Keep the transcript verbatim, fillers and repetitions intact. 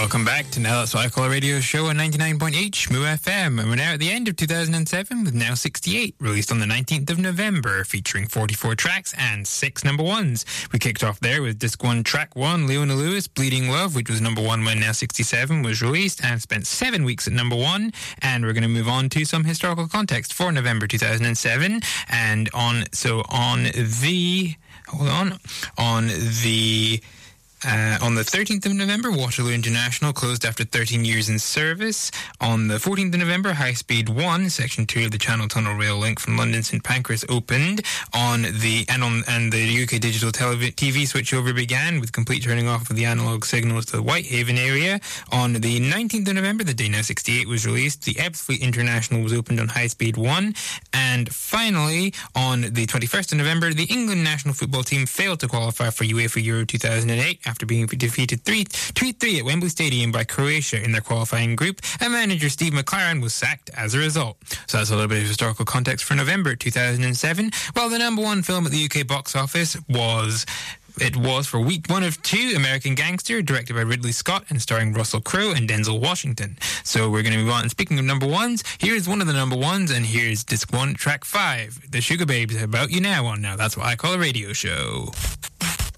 Welcome back to Now That's What I Call a Radio Show on ninety-nine point eight Shmoo F M. And we're now at the end of two thousand seven with Now sixty-eight, released on the nineteenth of November, featuring forty-four tracks and six number ones. We kicked off there with Disc one, Track one, Leona Lewis, Bleeding Love, which was number one when Now sixty-seven was released and spent seven weeks at number one. And we're going to move on to some historical context for November two thousand seven. And on, so on the, hold on, on the... Uh, on the thirteenth of November, Waterloo International closed after thirteen years in service. On the fourteenth of November, High Speed one, Section two of the Channel Tunnel Rail link from London St Pancras opened. On the and on and the U K digital telev- T V switchover began with complete turning off of the analogue signals to the Whitehaven area. On the nineteenth of November, the day Now sixty-eight was released. The Ebbsfleet International was opened on High Speed one. And finally, on the twenty-first of November, the England national football team failed to qualify for UEFA Euro two thousand eight after being defeated three three at Wembley Stadium by Croatia in their qualifying group, and manager Steve McLaren was sacked as a result. So that's a little bit of historical context for November two thousand seven. Well, the number one film at the U K box office was... It was for week one of two, American Gangster, directed by Ridley Scott and starring Russell Crowe and Denzel Washington. So we're going to move on. And speaking of number ones, here's one of the number ones, and here's disc one, track five, The Sugar Babes, About You Now on Now That's What I Call a Radio Show.